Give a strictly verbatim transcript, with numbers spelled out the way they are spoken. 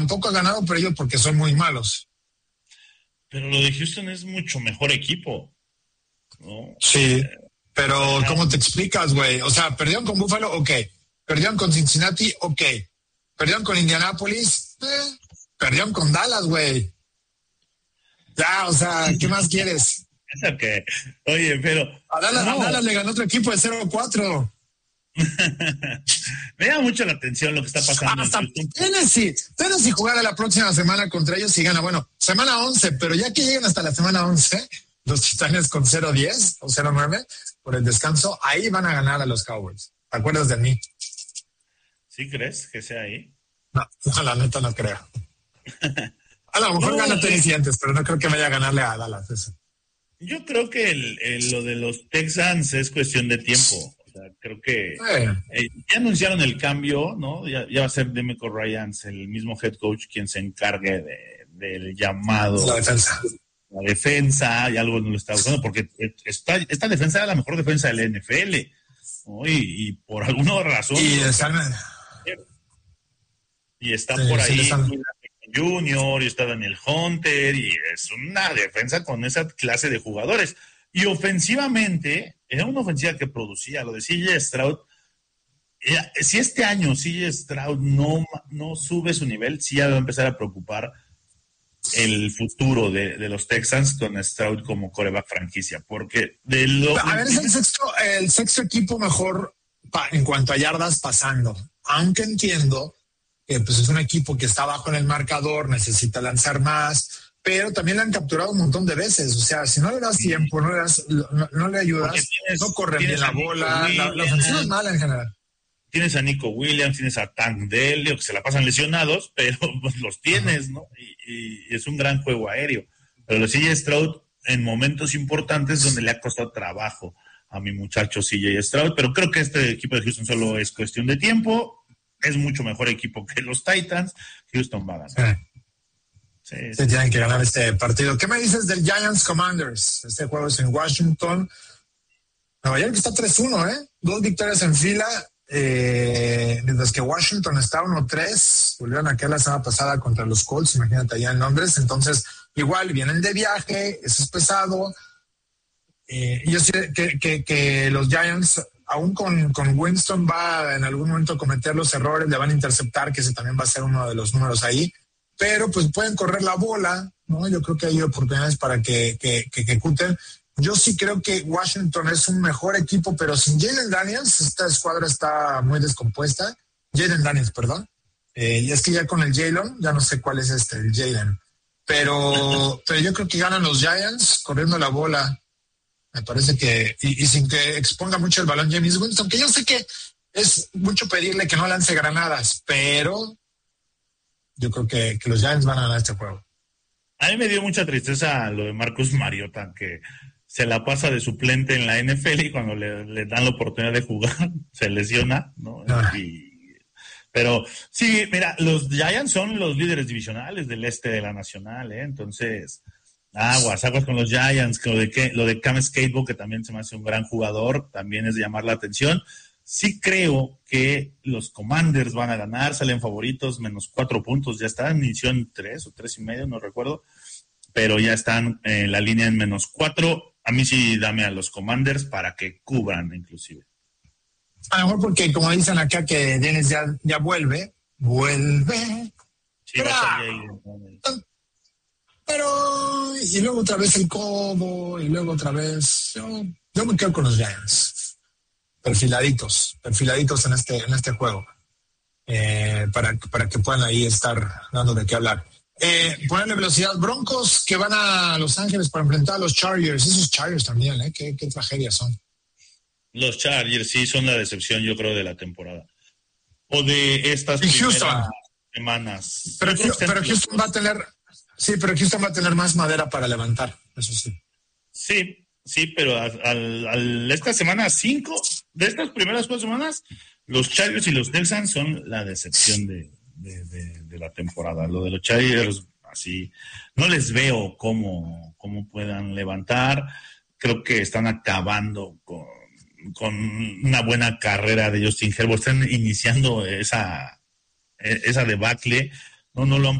tampoco ha ganado, pero ellos porque son muy malos. Pero lo de Houston es mucho mejor equipo, ¿no? Sí, Eh, pero ¿cómo te explicas, güey? O sea, perdieron con Buffalo, ok. Perdieron con Cincinnati, ok. Perdieron con Indianapolis, eh. Perdieron con Dallas, güey. Ya, o sea, ¿qué más quieres? Eso que, oye, pero... A Dallas, no. a Dallas le ganó otro equipo de cero cuatro. Me llama mucho la atención lo que está pasando. Hasta en Tennessee, Tennessee jugará la próxima semana contra ellos y gana. Bueno, semana once, pero ya que lleguen hasta la semana once, los Titanes con cero diez o cero nueve por el descanso, ahí van a ganar a los Cowboys. ¿Te acuerdas de mí? ¿Sí crees que sea ahí? No, no, la neta no creo. A lo mejor no, gana Tennessee antes, pero no creo que vaya a ganarle a Dallas. Eso. Yo creo que el, el, lo de los Texans es cuestión de tiempo. O sea, creo que eh. Eh, ya anunciaron el cambio, ¿no? Ya, ya va a ser Demeco Ryans, el mismo head coach, quien se encargue de, del llamado. La defensa. La defensa, y algo no lo está buscando, porque esta, esta defensa era la mejor defensa de la N F L, ¿no? y, y por alguna razón. Y, ¿no? están, y está sí, por ahí sí Junior, y está Daniel Hunter, y es una defensa con esa clase de jugadores. Y ofensivamente, era una ofensiva que producía, lo de C J Stroud. Era, si este año C J Stroud no, no sube su nivel, sí ya va a empezar a preocupar el futuro de, de los Texans con Stroud como quarterback franquicia, porque de lo... A ver, es el sexto, el sexto equipo mejor pa, en cuanto a yardas pasando, aunque entiendo que pues, es un equipo que está abajo en el marcador, necesita lanzar más, pero también le han capturado un montón de veces, o sea, si no le das tiempo, no le, das, no, no le ayudas, tienes, no corre bien la bola, la, la ofensiva es mala en general. Tienes a Nico Williams, tienes a Tank Dell, que se la pasan lesionados, pero pues, los tienes, ¿no? Y, y es un gran juego aéreo. Pero lo C J Stroud en momentos importantes donde le ha costado trabajo a mi muchacho C J Stroud, pero creo que este equipo de Houston solo es cuestión de tiempo, es mucho mejor equipo que los Titans, Houston va a ganar. Sí, sí, sí. Tienen que ganar este partido. ¿Qué me dices del Giants Commanders? Este juego es en Washington. Nueva York está tres uno, ¿eh? Dos victorias en fila. Eh, mientras que Washington está uno tres, volvieron aquí la semana pasada contra los Colts, imagínate allá en Londres, entonces igual vienen de viaje, eso es pesado. Eh, yo sé que, que, que los Giants, aún con, con Winston, va en algún momento a cometer los errores, le van a interceptar, que ese también va a ser uno de los números ahí, pero pues pueden correr la bola, ¿no? Yo creo que hay oportunidades para que, que, que ejecuten. Yo sí creo que Washington es un mejor equipo, pero sin Jalen Daniels, esta escuadra está muy descompuesta. Jalen Daniels, perdón. Eh, y es que ya con el Jalen, ya no sé cuál es este, el Jalen. Pero, pero yo creo que ganan los Giants corriendo la bola. Me parece que, y, y sin que exponga mucho el balón James Winston, que yo sé que es mucho pedirle que no lance granadas, pero yo creo que, que los Giants van a ganar este juego. A mí me dio mucha tristeza lo de Marcus Mariota, que se la pasa de suplente en la N F L y cuando le, le dan la oportunidad de jugar se lesiona, ¿no? Ah. Y, pero sí, mira, los Giants son los líderes divisionales del este de la Nacional, ¿eh? Entonces, aguas, aguas con los Giants, lo de, que, lo de Cam Skateboard, que también se me hace un gran jugador, también es de llamar la atención. Sí creo que los Commanders van a ganar, salen favoritos, menos cuatro puntos, ya están, inició en tres o tres y medio, no recuerdo, pero ya están en la línea en menos cuatro. A mí sí dame a los Commanders para que cubran, inclusive. A lo mejor porque, como dicen acá, que Dennis ya, ya vuelve. Vuelve. Sí, pero, va a estar ahí. Pero, y luego otra vez el codo, y luego otra vez. Yo, yo me quedo con los Giants. Perfiladitos, perfiladitos en este, en este juego. Eh, para, para que puedan ahí estar dando de qué hablar. Eh, ponerle velocidad. Broncos que van a Los Ángeles para enfrentar a los Chargers. Esos Chargers también, ¿eh? Qué, qué tragedias son. Los Chargers sí son la decepción, yo creo, de la temporada. O de estas y primeras Houston. semanas. Pero, pero Houston va a tener, sí, pero Houston va a tener más madera para levantar, eso sí. Sí, sí, pero al, al, al esta semana cinco, de estas primeras cuatro semanas, los Chargers y los Texans son la decepción de De, de, de la temporada. Lo de los Chargers, así, no les veo cómo, cómo puedan levantar. Creo que están acabando con, con una buena carrera de Justin Herbert. Están iniciando esa, esa debacle. no, no lo han